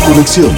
conexión.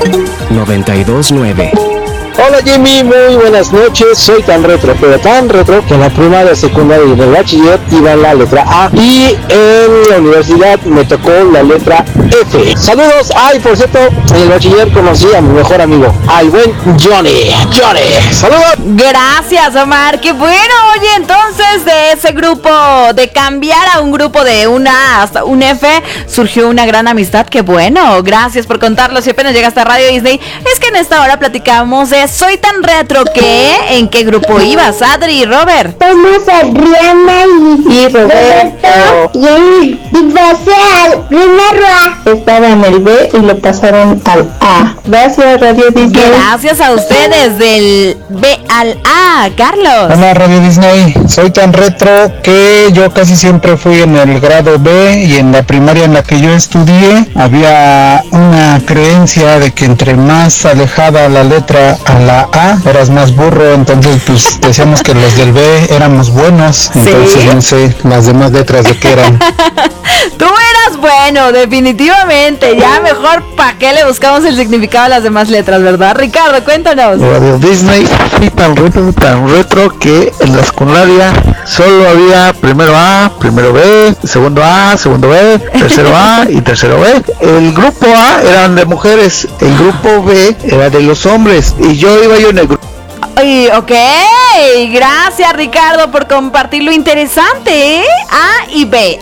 92.9. Hola Jimmy, muy buenas noches. Soy tan retro, pero tan retro que en la primaria, secundaria y en el bachiller iba en la letra A y en la universidad me tocó la letra F. Saludos. Ay, por cierto, en el bachiller conocí a mi mejor amigo, al buen Johnny. Saludos. Gracias, Omar. Qué bueno. Oye, entonces de ese grupo, de cambiar a un grupo de una hasta un F, surgió una gran amistad. Qué bueno. Gracias por contarlo. Si apenas llegaste a Radio Disney, es que en esta hora platicamos de Soy tan retro que... ¿En qué grupo ibas, Adri y Robert? Somos Adriana y Roberto. Y pasé al primero A. Estaba en el B y lo pasaron al A. Gracias, Radio Disney. Gracias a ustedes del B al A, Carlos. Hola, Radio Disney. Soy tan retro que yo casi siempre fui en el grado B, y en la primaria en la que yo estudié había una creencia de que entre más alejada la letra a la A, eras más burro. Entonces pues decíamos que los del B éramos buenos. Entonces ¿sí? No sé las demás letras de qué eran. Tú eras bueno, definitivamente. Ya mejor para qué le buscamos el significado a las demás letras, ¿verdad? Ricardo, cuéntanos. Radio Disney, fui tan retro que en la secundaria solo había primero A, primero B, segundo A, segundo B, tercero A y tercero B. El grupo A eran de mujeres, el grupo B era de los hombres, y yo iba en el grupo. Ok, gracias Ricardo por compartir lo interesante, ¿eh? A y B,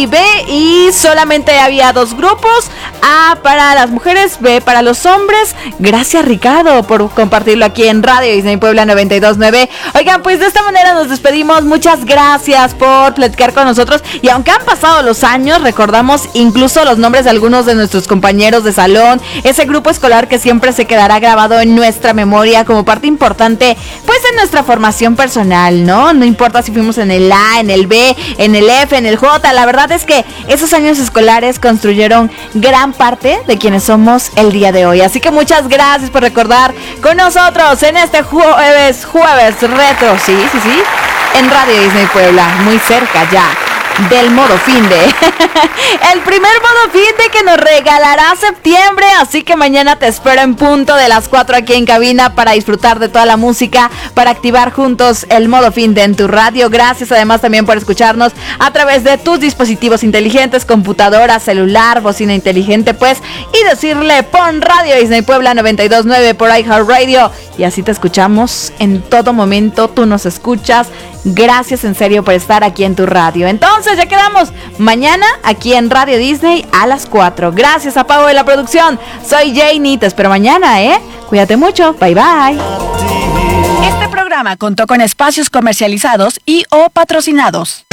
y solamente había dos grupos, A para las mujeres, B para los hombres. Gracias Ricardo por compartirlo aquí en Radio Disney Puebla 92.9. Oigan, pues de esta manera nos despedimos. Muchas gracias por platicar con nosotros, y aunque han pasado los años, recordamos incluso los nombres de algunos de nuestros compañeros de salón, ese grupo escolar que siempre se quedará grabado en nuestra memoria como parte importante pues en nuestra formación personal, ¿no? No importa si fuimos en el A, en el B, en el F, en el J. La verdad es que esos años escolares construyeron gran parte de quienes somos el día de hoy. Así que muchas gracias por recordar con nosotros en este jueves retro, sí, en Radio Disney Puebla, muy cerca ya del modo finde. El primer modo finde que nos regalará septiembre, así que mañana te espero en punto de las 4 aquí en cabina para disfrutar de toda la música, para activar juntos el modo finde en tu radio. Gracias además también por escucharnos a través de tus dispositivos inteligentes, computadora, celular, bocina inteligente, pues, y decirle pon Radio Disney Puebla 92.9 por iHeartRadio, y así te escuchamos en todo momento, tú nos escuchas. Gracias en serio por estar aquí en tu radio. Entonces ya quedamos mañana aquí en Radio Disney a las 4. Gracias a Pau de la producción. Soy Janie, te espero mañana, Cuídate mucho, bye bye. Este programa contó con espacios comercializados y o patrocinados.